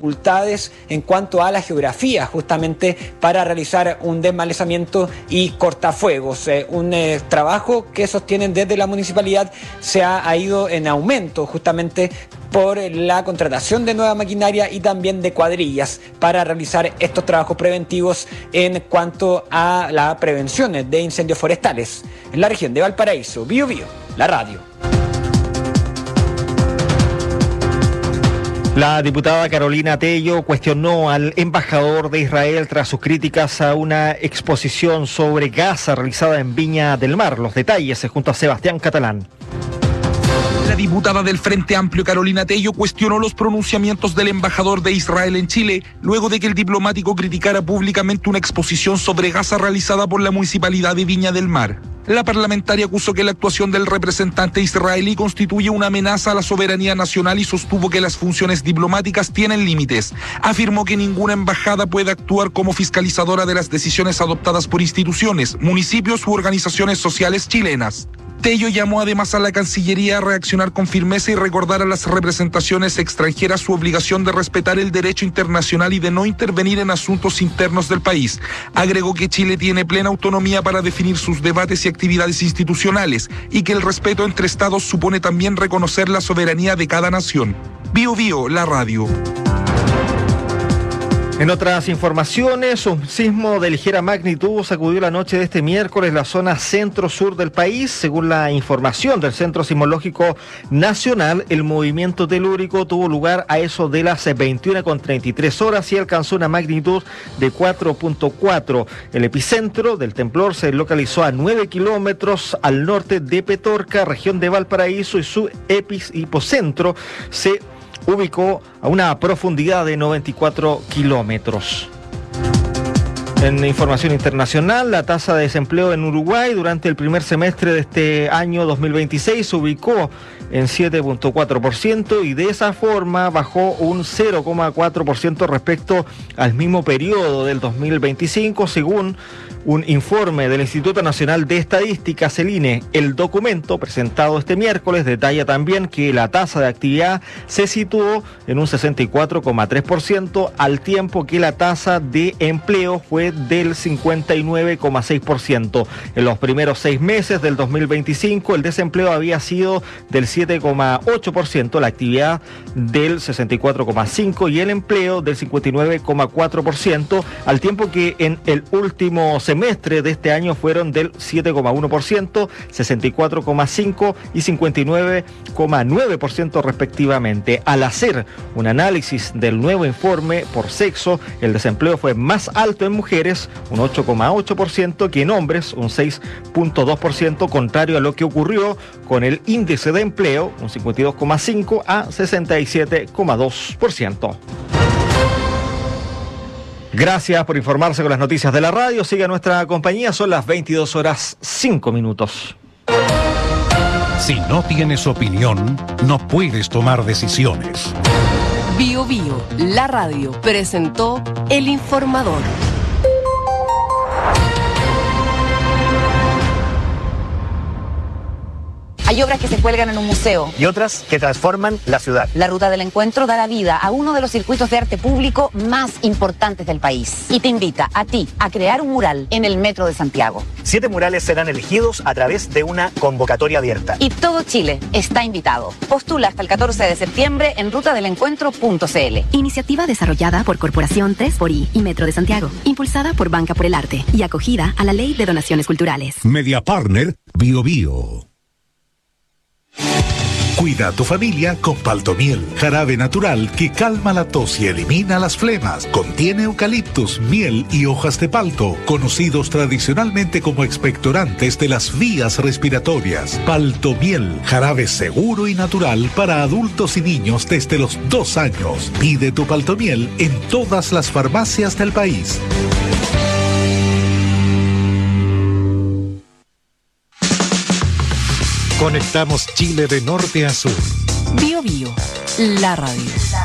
dificultades en cuanto a la geografía, justamente para realizar un desmalezamiento y cortafuegos. Un trabajo que sostienen desde la municipalidad se ha ido en aumento justamente por la contratación de nueva maquinaria y también de cuadrillas para realizar estos trabajos preventivos en cuanto a la prevención de incendios forestales. En la región de Valparaíso, Bío Bío, la radio. La diputada Carolina Tello cuestionó al embajador de Israel tras sus críticas a una exposición sobre Gaza realizada en Viña del Mar. Los detalles junto a Sebastián Catalán. La diputada del Frente Amplio Carolina Tello cuestionó los pronunciamientos del embajador de Israel en Chile luego de que el diplomático criticara públicamente una exposición sobre Gaza realizada por la municipalidad de Viña del Mar. La parlamentaria acusó que la actuación del representante israelí constituye una amenaza a la soberanía nacional y sostuvo que las funciones diplomáticas tienen límites. Afirmó que ninguna embajada puede actuar como fiscalizadora de las decisiones adoptadas por instituciones, municipios u organizaciones sociales chilenas. Tello llamó además a la Cancillería a reaccionar con firmeza y recordar a las representaciones extranjeras su obligación de respetar el derecho internacional y de no intervenir en asuntos internos del país. Agregó que Chile tiene plena autonomía para definir sus debates y actividades institucionales y que el respeto entre estados supone también reconocer la soberanía de cada nación. Bío Bío, la radio. En otras informaciones, un sismo de ligera magnitud sacudió la noche de este miércoles la zona centro-sur del país. Según la información del Centro Sismológico Nacional, el movimiento telúrico tuvo lugar a eso de las 21:33 horas y alcanzó una magnitud de 4.4. El epicentro del temblor se localizó a 9 kilómetros al norte de Petorca, región de Valparaíso, y su epicentro se ubicó a una profundidad de 94 kilómetros. En información internacional, la tasa de desempleo en Uruguay durante el primer semestre de este año 2026 se ubicó en 7.4% y de esa forma bajó un 0.4% respecto al mismo periodo del 2025, según un informe del Instituto Nacional de Estadísticas, el INE. El documento presentado este miércoles detalla también que la tasa de actividad se situó en un 64.3%, al tiempo que la tasa de empleo fue del 59.6%. En los primeros 6 meses del 2025, el desempleo había sido del 7.8%, la actividad del 64.5% y el empleo del 59.4%, al tiempo que en el último semestre de este año fueron del 7.1%, 64.5% y 59.9% respectivamente. Al hacer un análisis del nuevo informe por sexo, el desempleo fue más alto en mujeres, un 8.8%, que en hombres, un 6.2%, contrario a lo que ocurrió con el índice de empleo, un 52.5% a 67.2%. Gracias por informarse con las noticias de la radio. Siga nuestra compañía, son las 22:05. Si no tienes opinión, no puedes tomar decisiones. Bío Bío, la radio, presentó El Informador. Hay obras que se cuelgan en un museo. Y otras que transforman la ciudad. La Ruta del Encuentro da la vida a uno de los circuitos de arte público más importantes del país. Y te invita a ti a crear un mural en el Metro de Santiago. 7 murales serán elegidos a través de una convocatoria abierta. Y todo Chile está invitado. Postula hasta el 14 de septiembre en rutadelencuentro.cl. Iniciativa desarrollada por Corporación 3xI y Metro de Santiago. Impulsada por Banca por el Arte y acogida a la Ley de Donaciones Culturales. Media Partner Bío Bío. Cuida a tu familia con Paltomiel, jarabe natural que calma la tos y elimina las flemas. Contiene eucaliptus, miel y hojas de palto, conocidos tradicionalmente como expectorantes de las vías respiratorias. Paltomiel, jarabe seguro y natural para adultos y niños desde los 2 años. Pide tu Paltomiel en todas las farmacias del país. Conectamos Chile de norte a sur. Bío Bío, la radio.